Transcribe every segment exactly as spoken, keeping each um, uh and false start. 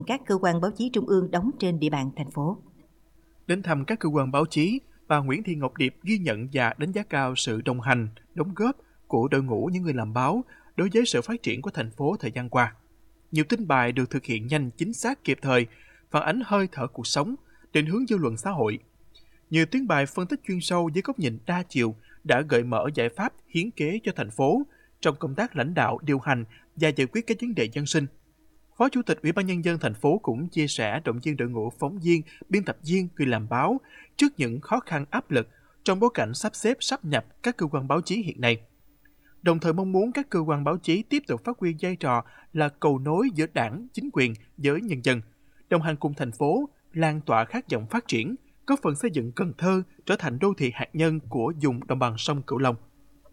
các cơ quan báo chí trung ương đóng trên địa bàn thành phố. Đến thăm các cơ quan báo chí, bà Nguyễn Thị Ngọc Điệp ghi nhận và đánh giá cao sự đồng hành, đóng góp của đội ngũ những người làm báo đối với sự phát triển của thành phố thời gian qua. Nhiều tin bài được thực hiện nhanh, chính xác, kịp thời, phản ánh hơi thở cuộc sống, định hướng dư luận xã hội. Nhiều tuyến bài phân tích chuyên sâu với góc nhìn đa chiều đã gợi mở giải pháp hiến kế cho thành phố trong công tác lãnh đạo, điều hành và giải quyết các vấn đề dân sinh. Phó Chủ tịch Ủy ban Nhân dân thành phố cũng chia sẻ động viên đội ngũ phóng viên, biên tập viên, người làm báo trước những khó khăn áp lực trong bối cảnh sắp xếp sáp nhập các cơ quan báo chí hiện nay. Đồng thời mong muốn các cơ quan báo chí tiếp tục phát huy vai trò là cầu nối giữa đảng, chính quyền với nhân dân, đồng hành cùng thành phố, lan tỏa khát vọng phát triển, góp phần xây dựng Cần Thơ trở thành đô thị hạt nhân của vùng đồng bằng sông Cửu Long.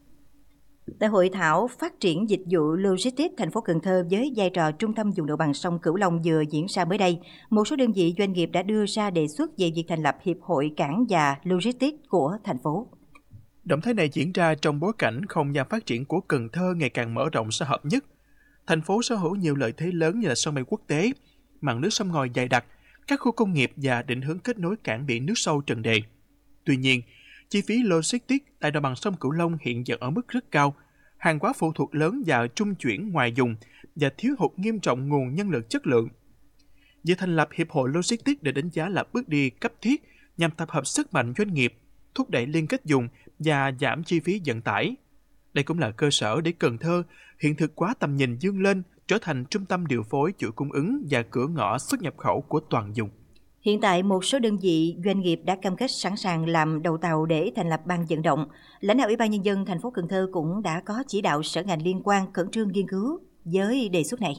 Tại hội thảo phát triển dịch vụ logistics thành phố Cần Thơ với vai trò trung tâm vùng đồng bằng sông Cửu Long vừa diễn ra mới đây, một số đơn vị doanh nghiệp đã đưa ra đề xuất về việc thành lập Hiệp hội Cảng và Logistics của thành phố. Động thái này diễn ra trong bối cảnh không gian phát triển của Cần Thơ ngày càng mở rộng xã hợp nhất. Thành phố sở hữu nhiều lợi thế lớn như là sân bay quốc tế, mặn nước sông ngòi dày đặc, các khu công nghiệp và định hướng kết nối cảng biển nước sâu Trần Đề. Tuy nhiên, chi phí logistics tại đồng bằng sông Cửu Long hiện giờ ở mức rất cao, hàng hóa phụ thuộc lớn vào trung chuyển ngoài dùng và thiếu hụt nghiêm trọng nguồn nhân lực chất lượng. Việc thành lập Hiệp hội Logistics được đánh giá là bước đi cấp thiết nhằm tập hợp sức mạnh doanh nghiệp, thúc đẩy liên kết dùng và giảm chi phí vận tải. Đây cũng là cơ sở để Cần Thơ hiện thực hóa tầm nhìn vươn lên, trở thành trung tâm điều phối chuỗi cung ứng và cửa ngõ xuất nhập khẩu của toàn vùng. Hiện tại, một số đơn vị doanh nghiệp đã cam kết sẵn sàng làm đầu tàu để thành lập ban vận động. Lãnh đạo Ủy ban Nhân dân thành phố Cần Thơ cũng đã có chỉ đạo sở ngành liên quan khẩn trương nghiên cứu với đề xuất này.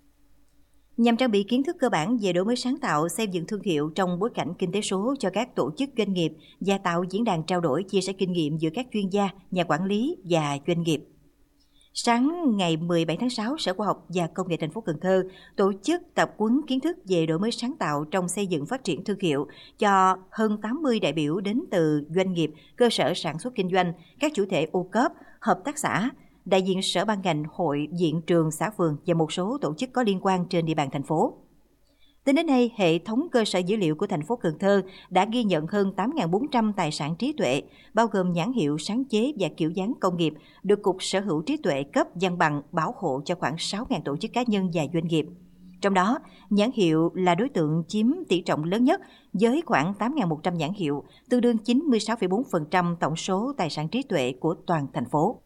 Nhằm trang bị kiến thức cơ bản về đổi mới sáng tạo, xây dựng thương hiệu trong bối cảnh kinh tế số cho các tổ chức doanh nghiệp và tạo diễn đàn trao đổi chia sẻ kinh nghiệm giữa các chuyên gia, nhà quản lý và doanh nghiệp. Sáng ngày mười bảy tháng sáu, Sở Khoa học và Công nghệ thành phố Cần Thơ tổ chức tập huấn kiến thức về đổi mới sáng tạo trong xây dựng phát triển thương hiệu cho hơn tám mươi đại biểu đến từ doanh nghiệp, cơ sở sản xuất kinh doanh, các chủ thể ô cốp, hợp tác xã, đại diện sở ban ngành, hội, viện trường, xã phường và một số tổ chức có liên quan trên địa bàn thành phố. Tính đến nay, hệ thống cơ sở dữ liệu của thành phố Cần Thơ đã ghi nhận hơn tám nghìn bốn trăm tài sản trí tuệ, bao gồm nhãn hiệu sáng chế và kiểu dáng công nghiệp, được Cục Sở hữu trí tuệ cấp văn bằng bảo hộ cho khoảng sáu nghìn tổ chức cá nhân và doanh nghiệp. Trong đó, nhãn hiệu là đối tượng chiếm tỷ trọng lớn nhất với khoảng tám nghìn một trăm nhãn hiệu, tương đương chín mươi sáu phẩy bốn phần trăm tổng số tài sản trí tuệ của toàn thành phố.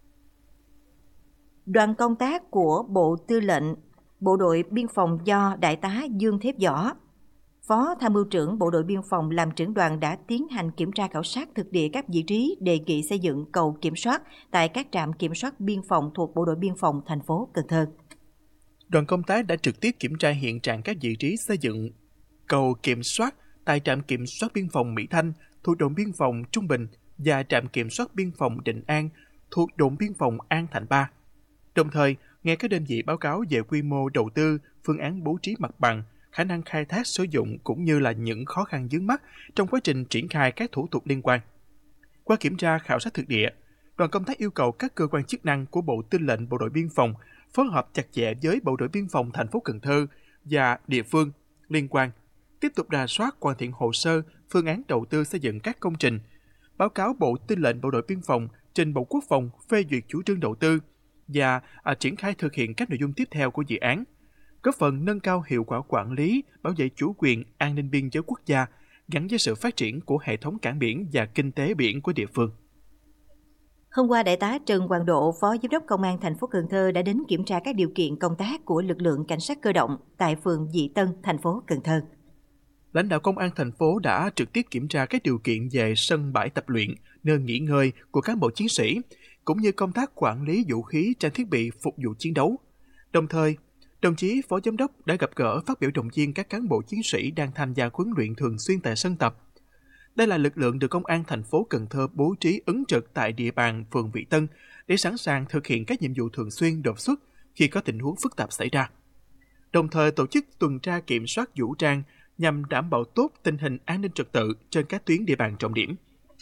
Đoàn công tác của Bộ Tư lệnh Bộ đội Biên phòng do Đại tá Dương Thế Võ, Phó Tham mưu trưởng Bộ đội Biên phòng làm trưởng đoàn đã tiến hành kiểm tra khảo sát thực địa các vị trí đề nghị xây dựng cầu kiểm soát tại các trạm kiểm soát biên phòng thuộc Bộ đội Biên phòng thành phố Cần Thơ. Đoàn công tác đã trực tiếp kiểm tra hiện trạng các vị trí xây dựng cầu kiểm soát tại trạm kiểm soát biên phòng Mỹ Thanh thuộc đồn biên phòng Trung Bình và trạm kiểm soát biên phòng Định An thuộc đồn biên phòng An Thạnh ba. Đồng thời, nghe các đơn vị báo cáo về quy mô đầu tư, phương án bố trí mặt bằng, khả năng khai thác sử dụng cũng như là những khó khăn vướng mắc trong quá trình triển khai các thủ tục liên quan. Qua kiểm tra khảo sát thực địa, đoàn công tác yêu cầu các cơ quan chức năng của Bộ Tư lệnh Bộ đội Biên phòng phối hợp chặt chẽ với Bộ đội Biên phòng thành phố Cần Thơ và địa phương liên quan, tiếp tục rà soát hoàn thiện hồ sơ, phương án đầu tư xây dựng các công trình, báo cáo Bộ Tư lệnh Bộ đội Biên phòng trình Bộ Quốc phòng phê duyệt chủ trương đầu tư và à, triển khai thực hiện các nội dung tiếp theo của dự án, góp phần nâng cao hiệu quả quản lý, bảo vệ chủ quyền, an ninh biên giới quốc gia gắn với sự phát triển của hệ thống cảng biển và kinh tế biển của địa phương. Hôm qua, Đại tá Trần Hoàng Độ, Phó Giám đốc Công an thành phố Cần Thơ đã đến kiểm tra các điều kiện công tác của lực lượng cảnh sát cơ động tại phường Dị Tân, thành phố Cần Thơ. Lãnh đạo Công an thành phố đã trực tiếp kiểm tra các điều kiện về sân bãi tập luyện, nơi nghỉ ngơi của cán bộ chiến sĩ, cũng như công tác quản lý vũ khí, trang thiết bị phục vụ chiến đấu. Đồng thời, đồng chí Phó Giám đốc đã gặp gỡ phát biểu động viên các cán bộ chiến sĩ đang tham gia huấn luyện thường xuyên tại sân tập. Đây là lực lượng được Công an thành phố Cần Thơ bố trí ứng trực tại địa bàn phường Vị Tân để sẵn sàng thực hiện các nhiệm vụ thường xuyên đột xuất khi có tình huống phức tạp xảy ra. Đồng thời tổ chức tuần tra kiểm soát vũ trang nhằm đảm bảo tốt tình hình an ninh trật tự trên các tuyến địa bàn trọng điểm.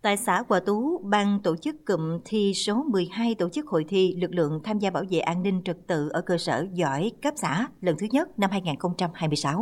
Tại xã Hòa Tú, ban tổ chức cụm thi số mười hai tổ chức hội thi lực lượng tham gia bảo vệ an ninh trật tự ở cơ sở giỏi cấp xã lần thứ nhất năm hai nghìn không trăm hai mươi sáu.